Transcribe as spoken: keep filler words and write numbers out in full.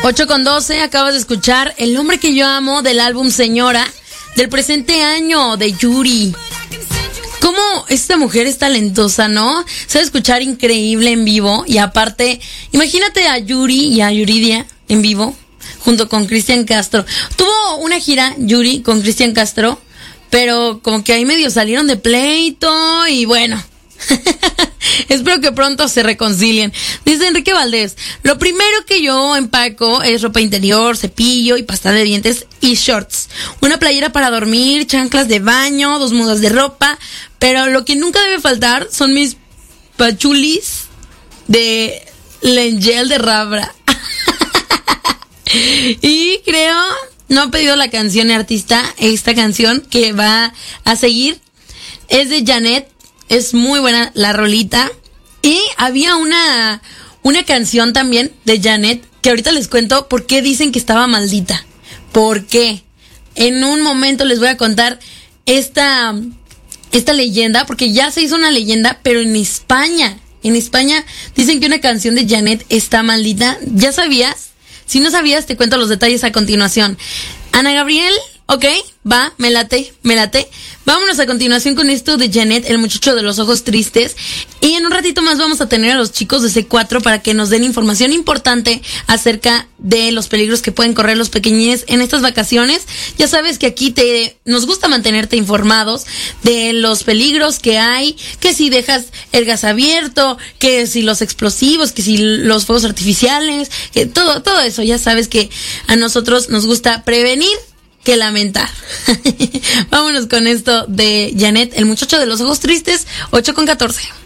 ocho con doce, acabas de escuchar El hombre que yo amo del álbum Señora del presente año de Yuri. Cómo esta mujer es talentosa, ¿no? Sabe escuchar increíble en vivo y aparte, imagínate a Yuri y a Yuridia en vivo junto con Cristian Castro. Tuvo una gira Yuri con Cristian Castro, pero como que ahí medio salieron de pleito y bueno. Espero que pronto se reconcilien. Dice Enrique Valdés: lo primero que yo empaco es ropa interior, cepillo y pasta de dientes y shorts, una playera para dormir, chanclas de baño, dos mudas de ropa, pero lo que nunca debe faltar son mis pachulis de Lengel de Rabra. Y creo, no ha pedido la canción de artista, esta canción que va a seguir es de Janet. Es muy buena la rolita. Y había una, una canción también de Janet que ahorita les cuento por qué dicen que estaba maldita. ¿Por qué? En un momento les voy a contar esta, esta leyenda, porque ya se hizo una leyenda, pero en España. En España dicen que una canción de Janet está maldita. ¿Ya sabías? Si no sabías, te cuento los detalles a continuación. Ana Gabriel, ok, va, me late, me late. Vámonos a continuación con esto de Janet, el muchacho de los ojos tristes. Y en un ratito más vamos a tener a los chicos de C cuatro para que nos den información importante acerca de los peligros que pueden correr los pequeñines en estas vacaciones. Ya sabes que aquí te nos gusta mantenerte informados de los peligros que hay, que si dejas el gas abierto, que si los explosivos, que si los fuegos artificiales, que todo, todo eso. Ya sabes que a nosotros nos gusta prevenir que lamentar. Vámonos con esto de Janet, el muchacho de los ojos tristes, ocho con catorce.